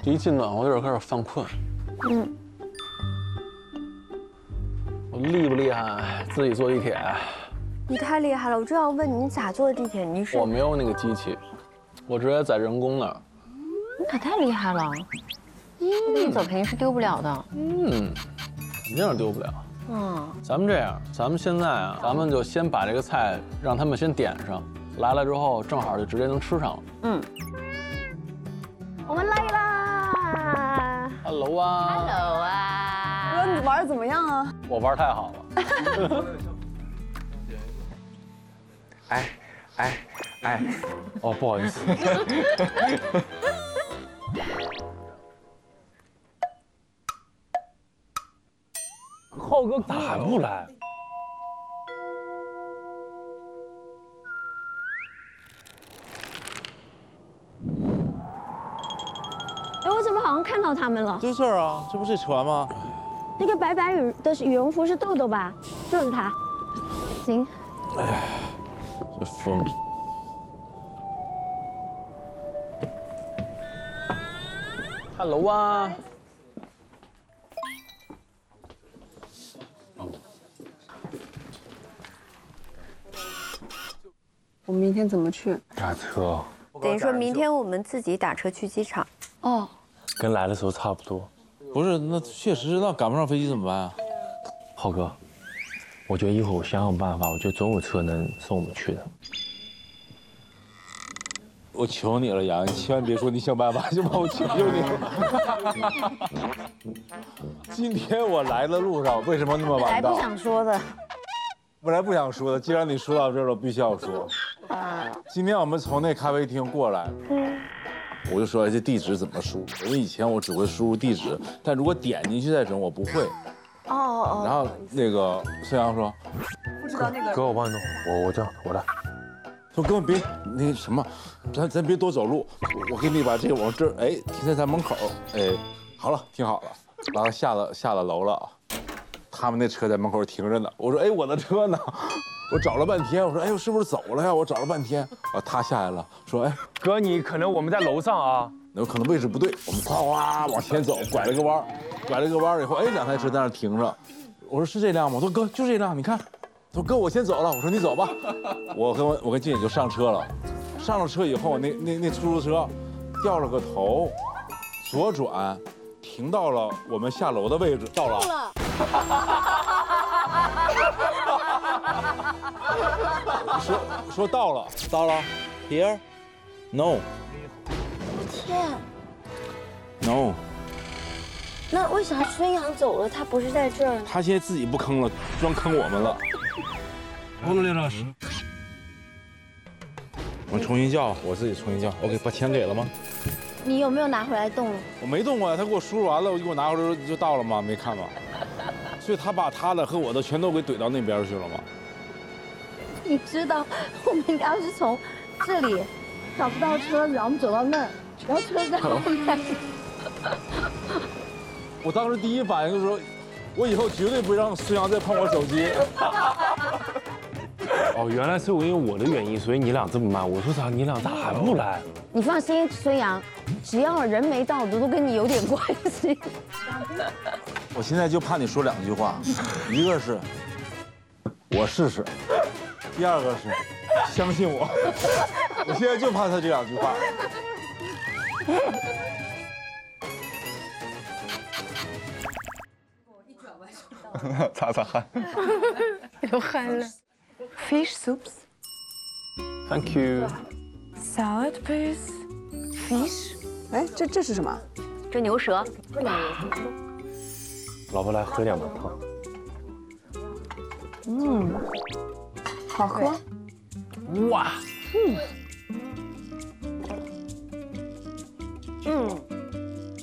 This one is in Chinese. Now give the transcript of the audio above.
一进暖和地儿开始犯困。我厉不厉害？自己坐地铁。 你太厉害了！我正要问你咋坐的地铁？你是我没有那个机器，我直接在人工那儿。 你可太厉害了！你走肯定是丢不了的。 肯定是丢不了。咱们这样，咱们现在啊，咱们就先把这个菜让他们先点上，来了之后正好就直接能吃上了。 我们来啦 Hello 啊 ！Hello 啊！ 哥，你玩的怎么样啊？ 我玩太好了。哦，不好意思。浩哥咋还不来？ 哎，我怎么好像看到他们了？ 对事儿啊，这不是船吗？ 那个白羽绒服是豆豆吧？就是他。行。 这疯。 Hello 啊！ 我们明天怎么去？ 打车， 等于说明天我们自己打车去机场。 哦， 跟来的时候差不多。 不是，那确实，那赶不上飞机怎么办啊？ 浩哥，我觉得一会儿我想办法，我觉得总有车能送我们去的。 我求你了，杨，你千万别说你想办法，行吗？我求求你了。今天我来的路上为什么那么晚到？ 说的。 本来不想说的，既然你说到这儿了，我必须要说。今天我们从那咖啡厅过来，我就说这地址怎么输？因为以前我只会输入地址，但如果点进去再整，我不会。然后那个孙杨说， 不知道那个哥，我帮你弄，我来。 说哥别那什么，咱别多走路，我给你把这个往这儿，哎，停在咱门口，哎，好了，停好了，然后下了楼了，他们那车在门口停着呢。我说，哎，我的车呢？我找了半天，我说，哎，我是不是走了呀？我找了半天，啊，他下来了，说，哎， 哥，你可能我们在楼上啊。 有可能位置不对，我们哗哗往前走，拐了个弯以后，哎，两台车在那停着。我说是这辆吗？我说哥，就这辆，你看。他说哥，我先走了。我说你走吧。我跟静姐就上车了。上了车以后，那出租车掉了个头，左转，停到了我们下楼的位置。到了。说到了。Here, no. 天。 No。 那为啥孙杨走了，他不是在这儿呢？ 他现在自己不坑了，专坑我们了。我重新叫，我自己重新叫。我把钱给了吗？ 你有没有拿回来动？ 我没动过呀，他给我输入完了，我就给我拿回来就到了吗？没看吗？所以他把他的和我的全都给怼到那边去了吗？ 你知道，我们要是从这里找不到车子，然后我们走到那儿，然后车在后面。 我当时第一反应就是说，我以后绝对不会让孙杨再碰我手机。 哦，原来是因为我的原因，所以你俩这么慢。我说啥，你俩咋还不来？ 你放心，孙杨，只要人没到的，都跟你有点关系。 我现在就怕你说两句话，一个是我试试，第二个是相信我。我现在就怕他这两句话。 擦擦汗。 流汗了。Fish soups. Thank you. Salad, please. Fish. 哎，这是什么？ 这牛舌。 老婆来喝点吧，汤。 好喝。 哇，